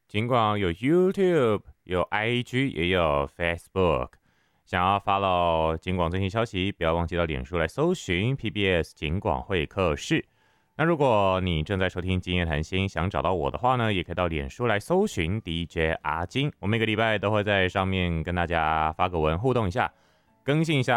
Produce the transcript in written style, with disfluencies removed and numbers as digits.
尽管有 YouTube、有 IG，也有 Facebook。想要 follow 金广最新消息，不要忘记到脸书来搜寻 PBS 金广会客室。那如果你正在收听今夜谈心，想找到我的话呢，也可以到脸书来搜寻 DJ 阿金。我每个礼拜都会在上面跟大家发个文互动一下，更新一下